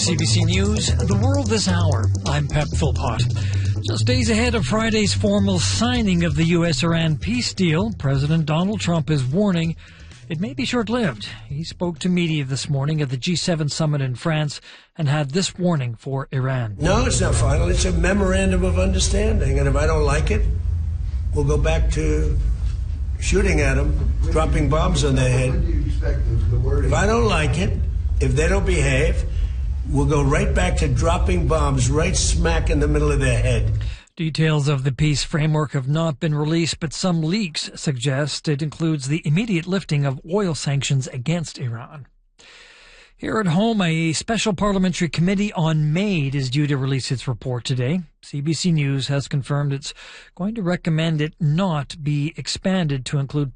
CBC News, The World This Hour. I'm Pep Philpott. Just days ahead of Friday's formal signing of the U.S.-Iran peace deal, President Donald Trump is warning it may be short-lived. He spoke to media this morning at the G7 summit in France and had this warning for Iran. No, it's not final. It's a memorandum of understanding. And if I don't like it, we'll go back to shooting at them, dropping bombs on their head. If I don't like it, if they don't behave, we'll go right back to dropping bombs right smack in the middle of their head. Details of the peace framework have not been released, but some leaks suggest it includes the immediate lifting of oil sanctions against Iran. Here at home, a special parliamentary committee on MAID is due to release its report today. CBC News has confirmed it's going to recommend it not be expanded to include